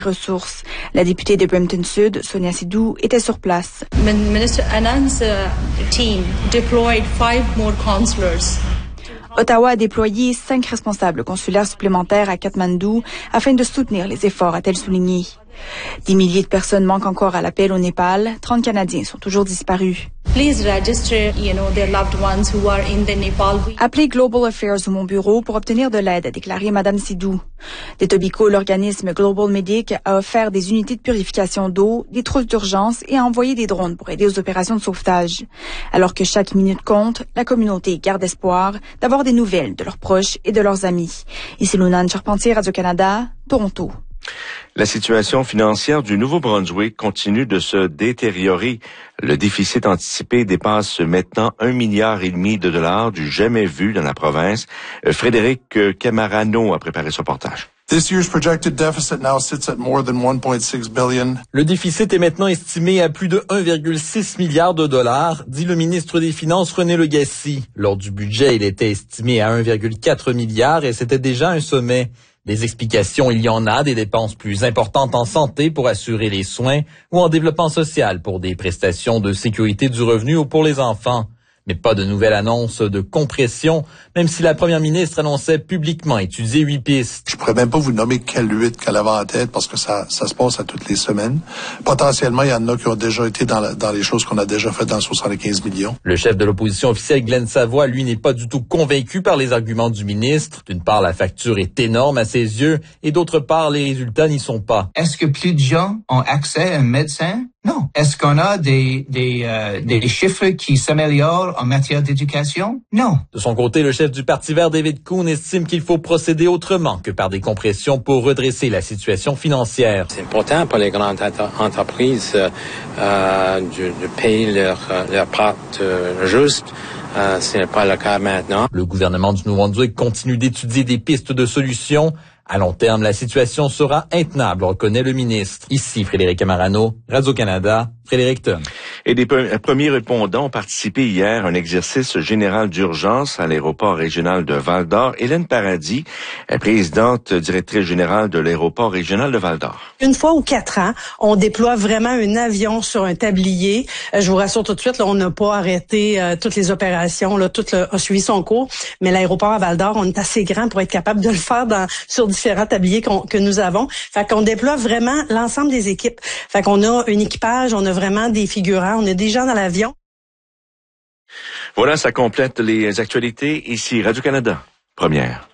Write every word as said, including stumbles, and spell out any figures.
ressources. La députée de Brampton Sud, Sonia Sidhu, était sur place. Minister Anand's uh, team deployed five more consulars. Ottawa a déployé cinq responsables consulaires supplémentaires à Katmandou afin de soutenir les efforts, a-t-elle souligné. Des milliers de personnes manquent encore à l'appel au Népal. trente Canadiens sont toujours disparus. Please register, you know, their loved ones who are in the Nepal. Appelez Global Affairs ou mon bureau pour obtenir de l'aide, a déclaré Mme Sidhu. D'Etobicoke, l'organisme Global Medic a offert des unités de purification d'eau, des trousses d'urgence et a envoyé des drones pour aider aux opérations de sauvetage. Alors que chaque minute compte, la communauté garde espoir d'avoir des nouvelles de leurs proches et de leurs amis. Ici Lunane Charpentier, Radio-Canada, Toronto. La situation financière du Nouveau-Brunswick continue de se détériorer. Le déficit anticipé dépasse maintenant un milliard et demi de dollars du jamais vu dans la province. Frédéric Camarano a préparé ce reportage. This year's projected deficit now sits at more than one point six billion. Le déficit est maintenant estimé à plus de un virgule six milliard de dollars, dit le ministre des Finances René Legacy. Lors du budget, il était estimé à un virgule quatre milliard et c'était déjà un sommet. Des explications, il y en a, des dépenses plus importantes en santé pour assurer les soins ou en développement social pour des prestations de sécurité du revenu ou pour les enfants. Mais pas de nouvelle annonce de compression, même si la première ministre annonçait publiquement étudier huit pistes. Je pourrais même pas vous nommer quelle huit qu'elle avait en tête parce que ça, ça se passe à toutes les semaines. Potentiellement, il y en a qui ont déjà été dans, la, dans les choses qu'on a déjà faites dans le soixante-quinze millions. Le chef de l'opposition officielle, Glenn Savoy, lui, n'est pas du tout convaincu par les arguments du ministre. D'une part, la facture est énorme à ses yeux et d'autre part, les résultats n'y sont pas. Est-ce que plus de gens ont accès à un médecin? Non. Est-ce qu'on a des des euh, des chiffres qui s'améliorent en matière d'éducation? Non. De son côté, le chef du Parti vert, David Coon, estime qu'il faut procéder autrement que par des compressions pour redresser la situation financière. C'est important pour les grandes entreprises euh, de, de payer leur leur part euh, juste. Euh, ce n'est pas le cas maintenant. Le gouvernement du Nouveau-Brunswick continue d'étudier des pistes de solutions. À long terme, la situation sera intenable, reconnaît le ministre. Ici, Frédéric Camarano, Radio-Canada, Fredericton. Et des premiers répondants ont participé hier à un exercice général d'urgence à l'aéroport régional de Val-d'Or. Hélène Paradis, présidente directrice générale de l'aéroport régional de Val-d'Or. Une fois ou quatre ans, on déploie vraiment un avion sur un tablier. Je vous rassure tout de suite, là, on n'a pas arrêté euh, toutes les opérations, là, tout le, a suivi son cours. Mais l'aéroport à Val-d'Or, on est assez grand pour être capable de le faire dans, sur différents tabliers qu'on, que nous avons. Fait qu'on déploie vraiment l'ensemble des équipes. Fait qu'on a un équipage, on a vraiment des figurants, on a des gens dans l'avion. Voilà, ça complète les actualités. Ici Radio-Canada, première.